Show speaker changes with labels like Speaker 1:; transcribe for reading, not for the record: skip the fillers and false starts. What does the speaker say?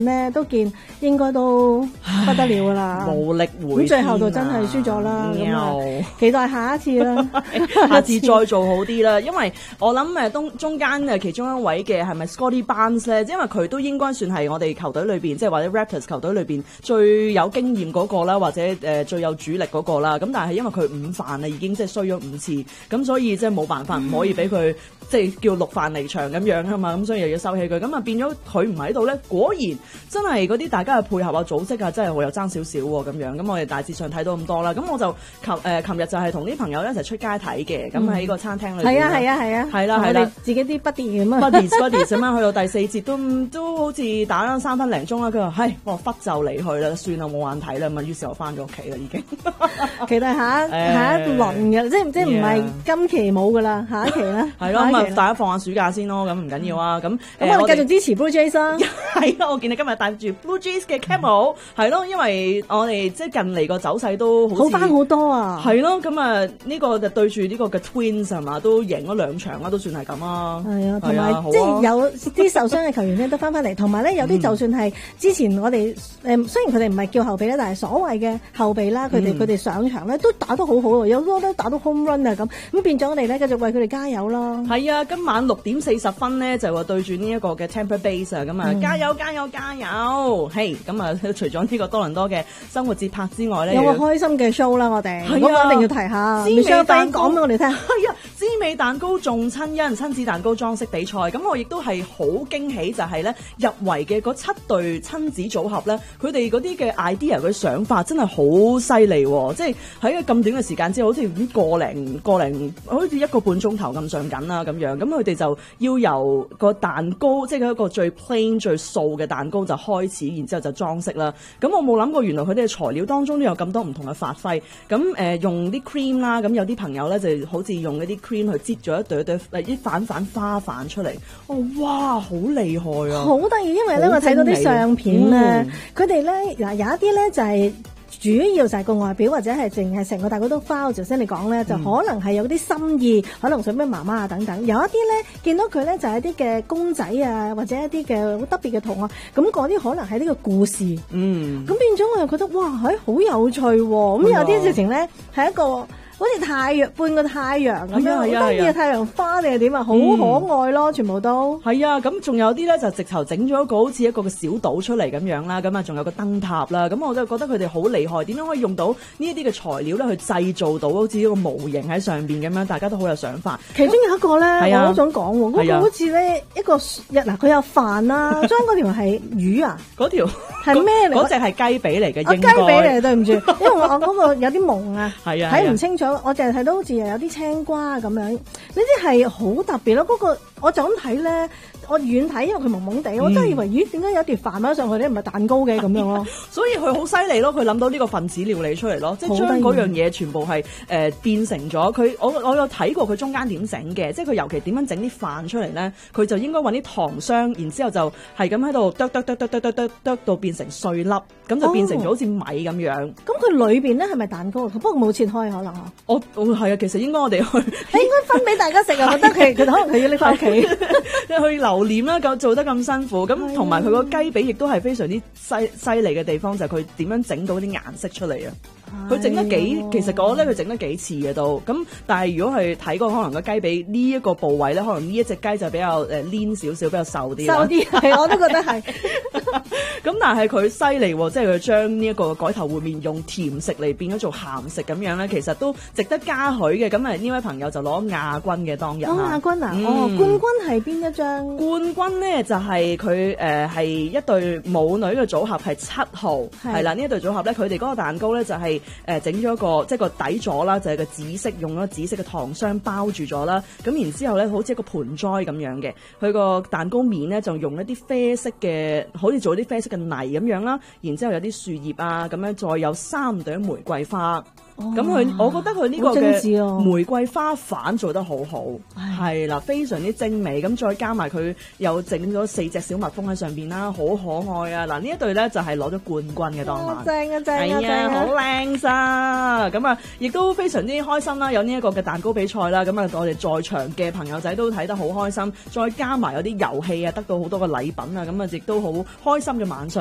Speaker 1: 咧都見應該都不得了噶啦，
Speaker 2: 無力回天啊。
Speaker 1: 咁最後就真係輸咗啦。咁啊，期待下一次啦，
Speaker 2: 下次再做好啲啦。因為我諗中間其中一位嘅係咪 Scotty Barnes 咧？因為佢都應該算係我哋球隊裏邊，即係或者 Raptors 球隊裏邊最有經驗嗰個啦，或者最有主力嗰個啦。咁但係因為佢午飯啊已經即係衰咗5次，咁所以即係冇辦法唔可以俾佢即係叫綠飯離場咁樣啊嘛。咁所以又要收起佢，咁啊變咗佢唔喺度咧，果然真係嗰啲大家嘅配合啊、組織啊，真係好有爭少少喎咁樣。咁我哋大致上睇到咁多啦。咁我就琴日就係同啲朋友一齊出街睇嘅，咁喺個餐廳裏邊。係啦，
Speaker 1: 我哋自己啲 buddy 咁啊
Speaker 2: buddies 咁樣去到第4節都好似打咗3分零鐘啦。佢話：係，我忽就離去啦，算啦，冇眼睇啦。咁啊，於是我翻咗屋企啦，已經。
Speaker 1: 期待下一輪嘅，即係唔係今期冇噶啦，下一期啦。
Speaker 2: 係咯，咁啊，大家放下暑假先咯，咁唔緊要啊。咁
Speaker 1: 我哋繼續支持 Blue Jays 啦。
Speaker 2: 係啊，我見你今日戴住 Blue Jays 嘅 camo，係咯，因為我哋即係近嚟個走勢都好
Speaker 1: 翻好多啊。
Speaker 2: 係咯，咁啊呢個就對住呢個嘅 Twins 係嘛，都贏咗2場啦，都算係咁啊。
Speaker 1: 係啊，同埋即係有啲受傷嘅球員咧都翻嚟，同埋咧有啲就算係之前我哋雖然佢哋唔係叫後備咧，但係所謂嘅後備啦，佢哋上場咧都打得好好，有好多都打到 home run 啊咁變咗我哋咧繼續為佢哋加油啦。係
Speaker 2: 啊，今晚6點40分咧就話對住呢一個嘅 Tampa Bay 啊，咁啊加油加油加油！嘿，咁啊除咗呢個多倫多嘅生活節拍之外咧，
Speaker 1: 有個開心嘅 show 啦，我哋咁我一定要提下。
Speaker 2: 滋味蛋糕
Speaker 1: 講俾我哋聽。
Speaker 2: 係啊，滋味蛋糕仲親子蛋糕裝飾比賽，咁我亦都係好驚喜，就係咧入圍嘅嗰7對親子組合咧，佢哋嗰啲嘅 idea 佢想法真係好犀利喎！即係喺咁短嘅時間之後，好似個零，好似1個半鐘頭咁上緊啦咁樣。咁佢哋就要由個蛋糕，即係一個最 plain 最素嘅蛋糕就開始，然之後就裝飾啦。咁我冇諗過原來佢哋嘅材料當中都有咁多唔同嘅發揮。咁用啲 cream 啦，咁有啲朋友咧就好似用嗰啲 cream 去擠咗一朵啲反花瓣出嚟。哇，好厲害啊！
Speaker 1: 好得意，因為咧我睇到啲相片咧，佢哋咧嗱有一啲咧就係主要就係個外表或者係淨係成個蛋糕都花。頭先你講咧，就可能係有啲心意，可能想咩媽媽啊等等。有一啲咧見到佢咧就係一啲嘅公仔啊，或者一啲嘅好特別嘅圖案，咁嗰啲可能係呢個故事。咁變咗我又覺得哇，好有趣喎！咁有啲直情咧係一個好似半個太陽咁樣，好得意嘅太陽花定係點啊？好可愛咯，全部都
Speaker 2: 係啊！咁仲有啲咧就直頭整咗一個好似一個小島出嚟咁樣啦，咁啊仲有個燈塔啦，咁我就覺得佢哋好厲害，點樣可以用到呢一啲嘅材料咧去製造到好似一個模型喺上邊咁樣，大家都好有想法。
Speaker 1: 其中有一個咧，我都想講喎，嗰個好似咧一個嗱，佢有飯啦，裝嗰條係魚啊，
Speaker 2: 嗰條
Speaker 1: 係咩嚟？
Speaker 2: 嗰隻係雞髀嚟嘅，
Speaker 1: 雞髀嚟，對唔住，因為我嗰個有啲蒙啊，睇唔清楚。我淨係睇到好似有啲青瓜咁樣，呢啲係好特別咯。嗰個我就咁睇咧，我遠睇因為佢蒙蒙地，我真係以為咦點解有條飯擺上去咧，唔係蛋糕嘅咁樣咯。
Speaker 2: 所以佢好犀利咯，佢諗到呢個分子料理出嚟咯，即係將嗰樣嘢全部係變成咗佢。我有睇過佢中間點整嘅，即係佢尤其點樣整啲飯出嚟咧，佢就應該揾啲糖霜，然之後就係咁喺度剁到變成碎粒，咁就變成咗好似米咁樣。咁
Speaker 1: 佢裏邊咧係咪蛋糕？不過冇切開可能啊。
Speaker 2: 我係啊，其實應該我哋去，
Speaker 1: 你應該分俾大家食啊。我覺得佢可能佢要拎翻屋企
Speaker 2: 去留念啦。咁做得咁辛苦，咁同埋佢個雞髀亦都係非常之犀利嘅地方，就係佢點樣整到啲顏色出嚟啊！佢整得其實講咧，佢整得幾似嘅都咁。但係如果係睇過可能個雞髀呢一個部位咧，可能呢一隻雞就比較黏少少，比較瘦啲。
Speaker 1: 瘦啲係，我都覺得係。
Speaker 2: 咁但係佢犀利喎，即係佢將呢一個改頭換面，用甜食嚟變咗做鹹食咁樣咧，其實都值得嘉許嘅。咁呢位朋友就攞亞軍嘅當日。
Speaker 1: 亞軍啊！冠軍係邊一張？
Speaker 2: 冠軍咧就係佢係一對母女嘅組合，係7號係啦。呢一對組合咧，佢哋嗰個蛋糕咧就係整咗個即係個底座啦，就係個紫色，用咗紫色嘅糖霜包住咗啦。咁然之後咧，好似一個盆栽咁樣嘅，佢個蛋糕面咧就用一啲啡色嘅，好似做啲啡色嘅泥咁樣啦。然之後有啲樹葉啊，咁樣再有3朵玫瑰花。 咁我覺得佢呢個
Speaker 1: 好精緻
Speaker 2: 嘅
Speaker 1: 哦
Speaker 2: 玫瑰花瓣做得好好，係啦，非常之精美。咁再加埋佢又整咗4隻小蜜蜂喺上邊啦，好可愛啊！嗱，呢一對咧就係攞咗冠軍嘅當晚，
Speaker 1: 正啊正啊正
Speaker 2: 好
Speaker 1: 啊！
Speaker 2: 靚咋！咁啊，亦都非常之開心啦，有呢一個嘅蛋糕比賽啦。咁啊，我哋在場嘅朋友仔都睇得好開心，再加埋有啲遊戲啊，得到好多嘅禮品啊，咁啊，亦都好開心嘅晚上。